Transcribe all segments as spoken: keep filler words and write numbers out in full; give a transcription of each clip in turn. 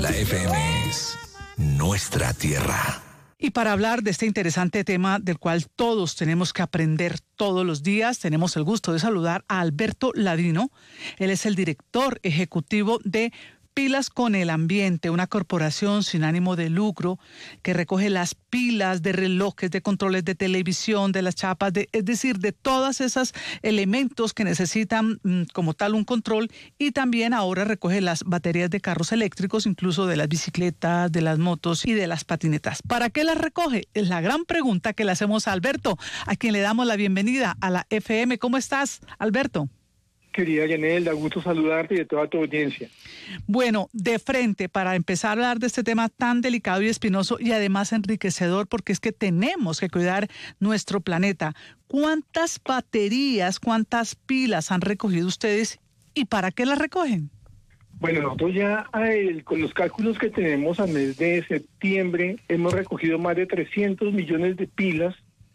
La F M es nuestra tierra. Y para hablar de este interesante tema del cual todos tenemos que aprender todos los días, tenemos el gusto de saludar a Alberto Ladino. Él es el director ejecutivo de Pilas con el Ambiente, una corporación sin ánimo de lucro que recoge las pilas de relojes, de controles de televisión, de las chapas, de, es decir, de todos esos elementos que necesitan mmm, como tal un control, y también ahora recoge las baterías de carros eléctricos, incluso de las bicicletas, de las motos y de las patinetas. ¿Para qué las recoge? Es la gran pregunta que le hacemos a Alberto, a quien le damos la bienvenida a la F M. ¿Cómo estás, Alberto? Querida Yanel, da gusto saludarte y de toda tu audiencia. Bueno, de frente, para empezar a hablar de este tema tan delicado y espinoso y además enriquecedor, porque es que tenemos que cuidar nuestro planeta. ¿Cuántas baterías, cuántas pilas han recogido ustedes y para qué las recogen? Bueno, nosotros ya el, con los cálculos que tenemos al mes de septiembre hemos recogido más de trescientos millones de pilas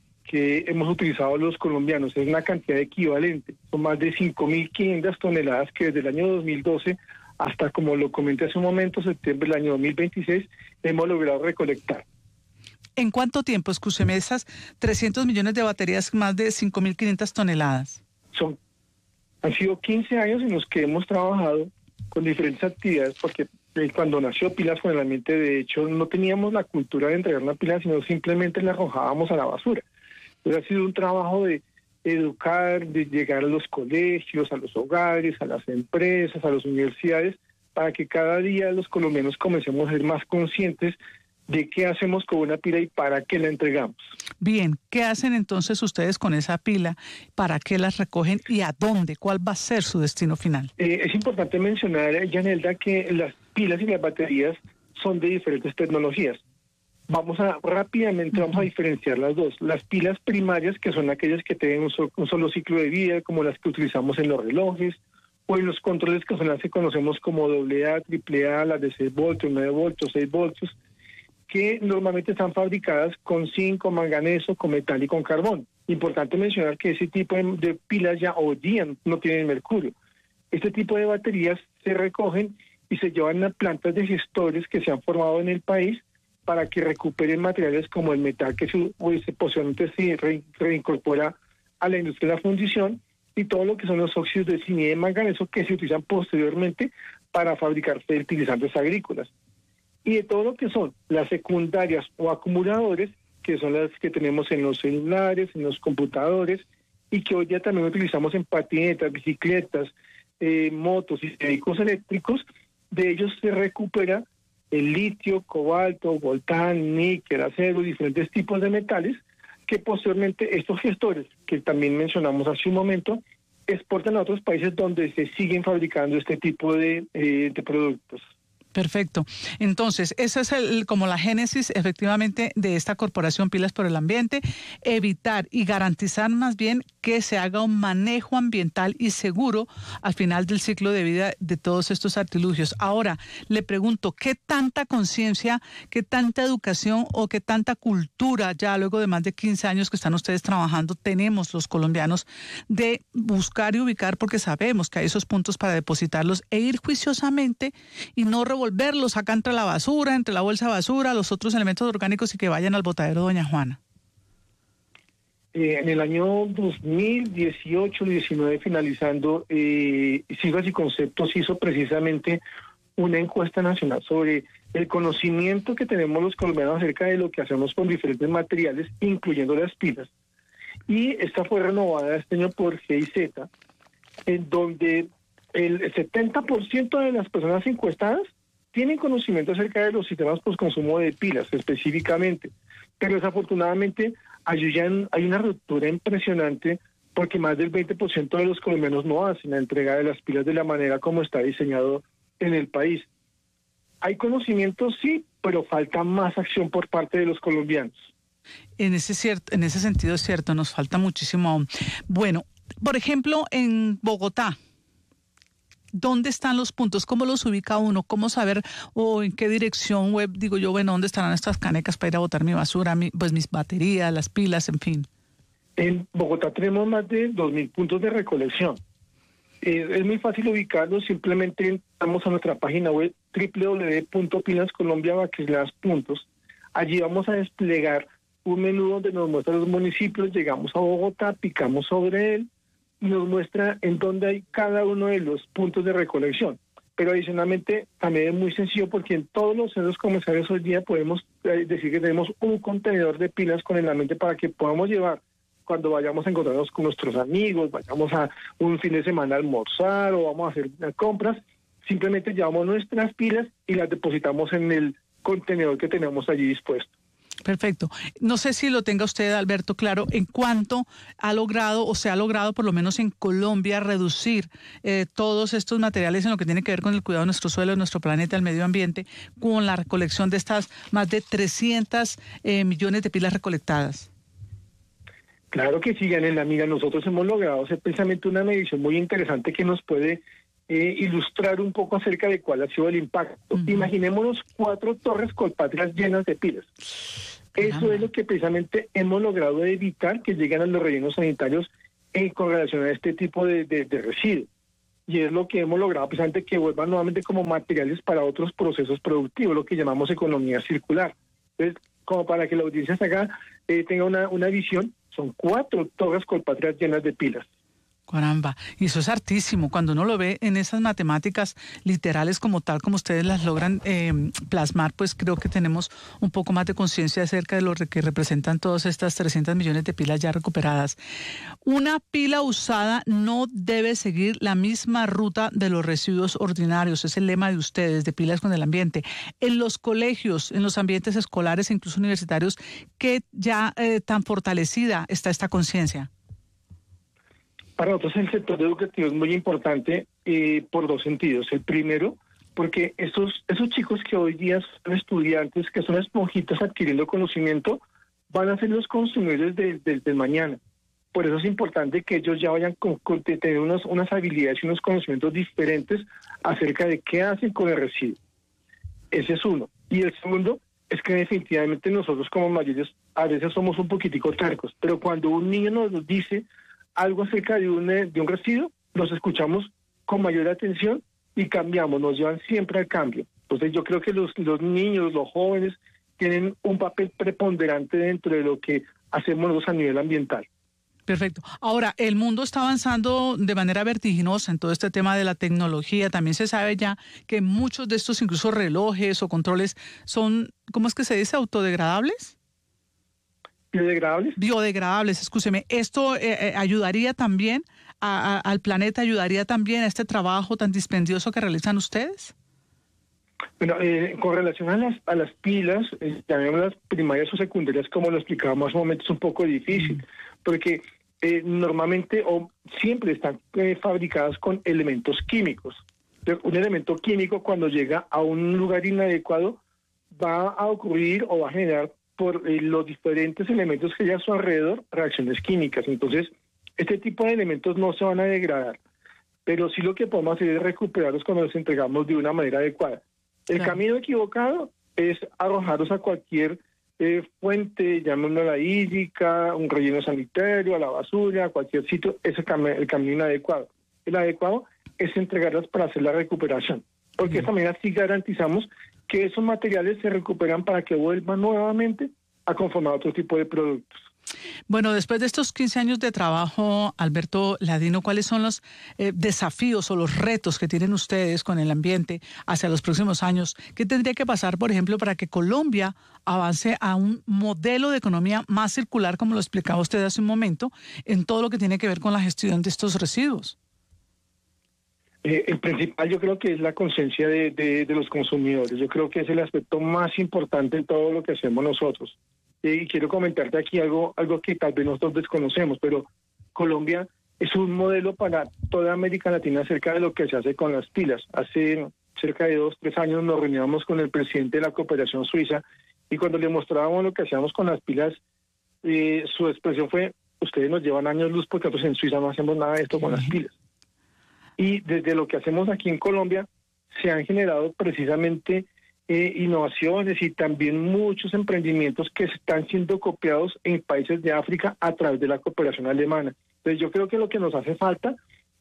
que hemos utilizado los colombianos. Es una cantidad equivalente, son más de cinco mil quinientas toneladas que desde el año dos mil doce hasta, como lo comenté hace un momento, septiembre del año dos mil veintiséis, hemos logrado recolectar. ¿En cuánto tiempo, escúcheme, esas trescientos millones de baterías, más de cinco mil quinientas toneladas? Son, han sido quince años en los que hemos trabajado con diferentes actividades, porque cuando nació Pilas con el Ambiente, de hecho, no teníamos la cultura de entregar una pila, sino simplemente la arrojábamos a la basura. Entonces ha sido un trabajo de educar, de llegar a los colegios, a los hogares, a las empresas, a las universidades, para que cada día los colombianos comencemos a ser más conscientes de qué hacemos con una pila y para qué la entregamos. Bien, ¿qué hacen entonces ustedes con esa pila? ¿Para qué las recogen y a dónde? ¿Cuál va a ser su destino final? Eh, es importante mencionar, Yanelda, que las pilas y las baterías son de diferentes tecnologías. Vamos a rápidamente vamos a diferenciar las dos. Las pilas primarias, que son aquellas que tienen un, so, un solo ciclo de vida, como las que utilizamos en los relojes, o en los controles, que son las que conocemos como doble A, triple A, las de seis voltios, nueve voltios, seis voltios, que normalmente están fabricadas con zinc, con manganeso, con metal y con carbón. Importante mencionar que ese tipo de, de pilas ya hoy día no tienen mercurio. Este tipo de baterías se recogen y se llevan a plantas de gestores que se han formado en el país para que recuperen materiales como el metal, que se, posiblemente se re, reincorpora a la industria de la fundición, y todo lo que son los óxidos de zinc y de manganeso que se utilizan posteriormente para fabricar fertilizantes agrícolas. Y de todo lo que son las secundarias o acumuladores, que son las que tenemos en los celulares, en los computadores, y que hoy ya también utilizamos en patinetas, bicicletas, eh, motos y vehículos eléctricos. De ellos se recupera el litio, cobalto, voltán, níquel, acero, diferentes tipos de metales, que posteriormente estos gestores, que también mencionamos hace un momento, exportan a otros países donde se siguen fabricando este tipo de, eh, de productos. Perfecto. Entonces, esa es el, como la génesis efectivamente de esta corporación Pilas por el Ambiente, evitar y garantizar más bien que se haga un manejo ambiental y seguro al final del ciclo de vida de todos estos artilugios. Ahora, le pregunto, ¿qué tanta conciencia, qué tanta educación o qué tanta cultura ya luego de más de quince años que están ustedes trabajando tenemos los colombianos de buscar y ubicar, porque sabemos que hay esos puntos para depositarlos e ir juiciosamente y no revolver volverlos acá entre la basura, entre la bolsa de basura, los otros elementos orgánicos y que vayan al botadero Doña Juana? Eh, en el año dos mil dieciocho diecinueve, finalizando, eh, Cifras y Conceptos hizo precisamente una encuesta nacional sobre el conocimiento que tenemos los colombianos acerca de lo que hacemos con diferentes materiales, incluyendo las pilas. Y esta fue renovada este año por G I Z, en donde el setenta por ciento de las personas encuestadas tienen conocimiento acerca de los sistemas postconsumo de pilas específicamente, pero desafortunadamente hay, hay una ruptura impresionante, porque más del veinte por ciento de los colombianos no hacen la entrega de las pilas de la manera como está diseñado en el país. Hay conocimiento, sí, pero falta más acción por parte de los colombianos. En ese, cierto, en ese sentido es cierto, nos falta muchísimo aún. Bueno, por ejemplo, en Bogotá, ¿dónde están los puntos? ¿Cómo los ubica uno? ¿Cómo saber o en qué dirección web, digo yo, bueno, dónde estarán estas canecas para ir a botar mi basura, mi, pues mis baterías, las pilas, en fin? En Bogotá tenemos más de dos mil puntos de recolección. Eh, es muy fácil ubicarlos, simplemente entramos a nuestra página web doble u doble u doble u punto pilas colombia puntos. Allí vamos a desplegar un menú donde nos muestra los municipios, llegamos a Bogotá, picamos sobre él, y nos muestra en dónde hay cada uno de los puntos de recolección. Pero adicionalmente también es muy sencillo porque en todos los centros comerciales hoy día podemos eh, decir que tenemos un contenedor de pilas con el ambiente para que podamos llevar cuando vayamos a encontrarnos con nuestros amigos, vayamos a un fin de semana a almorzar o vamos a hacer compras, simplemente llevamos nuestras pilas y las depositamos en el contenedor que tenemos allí dispuesto. Perfecto. No sé si lo tenga usted, Alberto, claro, en cuánto ha logrado o se ha logrado, por lo menos en Colombia, reducir eh, todos estos materiales en lo que tiene que ver con el cuidado de nuestro suelo, de nuestro planeta, del medio ambiente, con la recolección de estas más de trescientos eh, millones de pilas recolectadas. Claro que sí, Yanela. Mira, nosotros hemos logrado hacer precisamente una medición muy interesante que nos puede eh, ilustrar un poco acerca de cuál ha sido el impacto. Uh-huh. Imaginémonos cuatro torres colpatrias llenas de pilas. Eso Ajá. es lo que precisamente hemos logrado evitar que lleguen a los rellenos sanitarios eh, con relación a este tipo de, de, de residuos. Y es lo que hemos logrado precisamente que vuelvan nuevamente como materiales para otros procesos productivos, lo que llamamos economía circular. Entonces, como para que la audiencia se haga, eh, tenga una, una visión, son cuatro torres colpatrias llenas de pilas. Caramba, y eso es hartísimo. Cuando uno lo ve en esas matemáticas literales como tal, como ustedes las logran eh, plasmar, pues creo que tenemos un poco más de conciencia acerca de lo que representan todas estas trescientos millones de pilas ya recuperadas. Una pila usada no debe seguir la misma ruta de los residuos ordinarios, es el lema de ustedes, de Pilas con el Ambiente. En los colegios, en los ambientes escolares e incluso universitarios, ¿qué ya eh, tan fortalecida está esta conciencia? Para nosotros el sector educativo es muy importante eh, por dos sentidos. El primero, porque esos, esos chicos que hoy día son estudiantes, que son esponjitas adquiriendo conocimiento, van a ser los consumidores del de, de mañana. Por eso es importante que ellos ya vayan con, con tener unas, unas habilidades y unos conocimientos diferentes acerca de qué hacen con el residuo. Ese es uno. Y el segundo es que definitivamente nosotros como mayores a veces somos un poquitico tercos, pero cuando un niño nos dice algo acerca de un, de un residuo, los escuchamos con mayor atención y cambiamos, nos llevan siempre al cambio. Entonces yo creo que los, los niños, los jóvenes, tienen un papel preponderante dentro de lo que hacemos nosotros a nivel ambiental. Perfecto. Ahora, el mundo está avanzando de manera vertiginosa en todo este tema de la tecnología. También se sabe ya que muchos de estos, incluso relojes o controles, son, ¿cómo es que se dice? ¿Autodegradables? ¿Biodegradables? Biodegradables, escúcheme. ¿Esto eh, eh, ayudaría también a, a, al planeta, ayudaría también a este trabajo tan dispendioso que realizan ustedes? Bueno, eh, con relación a las, a las pilas, eh, llamémoslas primarias o secundarias, como lo explicábamos hace un momento, es un poco difícil, mm. porque eh, normalmente o siempre están eh, fabricadas con elementos químicos. Un elemento químico cuando llega a un lugar inadecuado va a ocurrir o va a generar por eh, los diferentes elementos que hay a su alrededor reacciones químicas. Entonces, este tipo de elementos no se van a degradar, pero sí lo que podemos hacer es recuperarlos cuando los entregamos de una manera adecuada. El claro. camino equivocado es arrojarlos a cualquier eh, fuente, llamémosla hídrica, un relleno sanitario, a la basura, a cualquier sitio, es el, cam el camino inadecuado. El adecuado es entregarlas para hacer la recuperación, porque de esta manera sí garantizamos que esos materiales se recuperan para que vuelvan nuevamente a conformar otro tipo de productos. Bueno, después de estos quince años de trabajo, Alberto Ladino, ¿cuáles son los eh, desafíos o los retos que tienen ustedes con el ambiente hacia los próximos años? ¿Qué tendría que pasar, por ejemplo, para que Colombia avance a un modelo de economía más circular, como lo explicaba usted hace un momento, en todo lo que tiene que ver con la gestión de estos residuos? Eh, el principal yo creo que es la conciencia de, de, de los consumidores. Yo creo que es el aspecto más importante en todo lo que hacemos nosotros. Eh, y quiero comentarte aquí algo, algo que tal vez nosotros desconocemos, pero Colombia es un modelo para toda América Latina acerca de lo que se hace con las pilas. Hace cerca de dos, tres años nos reuníamos con el presidente de la Cooperación Suiza y cuando le mostrábamos lo que hacíamos con las pilas, eh, su expresión fue, ustedes nos llevan años luz porque nosotros en Suiza no hacemos nada de esto con las pilas. Y desde lo que hacemos aquí en Colombia se han generado precisamente eh, innovaciones y también muchos emprendimientos que están siendo copiados en países de África a través de la cooperación alemana. Entonces yo creo que lo que nos hace falta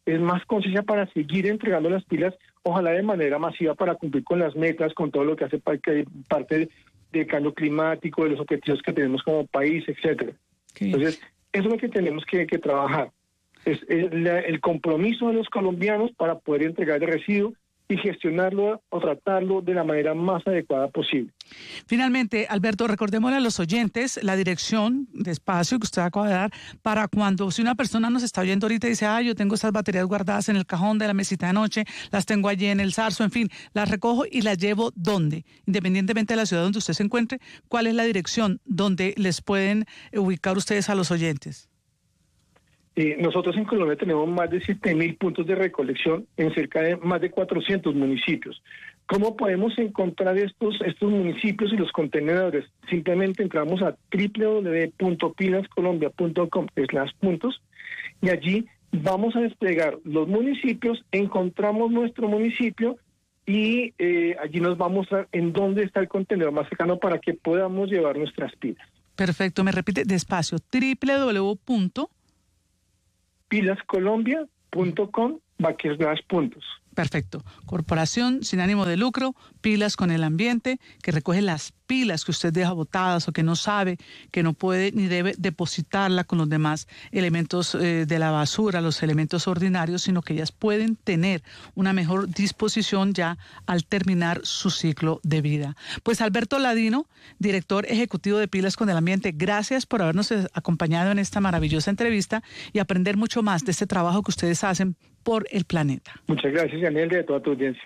es más conciencia para seguir entregando las pilas, ojalá de manera masiva para cumplir con las metas, con todo lo que hace parte del cambio climático, de los objetivos que tenemos como país, etcétera. Okay. Entonces, eso es lo que tenemos que, que trabajar. Es, es la, el compromiso de los colombianos para poder entregar el residuo y gestionarlo o tratarlo de la manera más adecuada posible. Finalmente, Alberto, recordémosle a los oyentes la dirección de espacio que usted acaba de dar para cuando, si una persona nos está oyendo ahorita y dice, ah, yo tengo estas baterías guardadas en el cajón de la mesita de noche, las tengo allí en el zarzo, en fin, las recojo y las llevo ¿dónde? Independientemente de la ciudad donde usted se encuentre, ¿cuál es la dirección donde les pueden ubicar ustedes a los oyentes? Eh, nosotros en Colombia tenemos más de siete mil puntos de recolección en cerca de más de cuatrocientos municipios. ¿Cómo podemos encontrar estos, estos municipios y los contenedores? Simplemente entramos a doble u doble u doble u punto pilas colombia punto com slash puntos y allí vamos a desplegar los municipios, encontramos nuestro municipio y eh, allí nos va a mostrar en dónde está el contenedor más cercano para que podamos llevar nuestras pilas. Perfecto, me repite despacio, doble u doble u doble u pilas colombia punto com backslash puntos. Perfecto. Corporación sin ánimo de lucro, Pilas con el Ambiente, que recoge las pilas que usted deja botadas o que no sabe, que no puede ni debe depositarla con los demás elementos eh, de la basura, los elementos ordinarios, sino que ellas pueden tener una mejor disposición ya al terminar su ciclo de vida. Pues Alberto Ladino, director ejecutivo de Pilas con el Ambiente, gracias por habernos acompañado en esta maravillosa entrevista y aprender mucho más de este trabajo que ustedes hacen por el planeta. Muchas gracias, Yanel, de toda tu audiencia.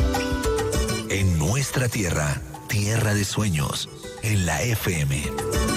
En nuestra tierra, tierra de sueños, en la F M.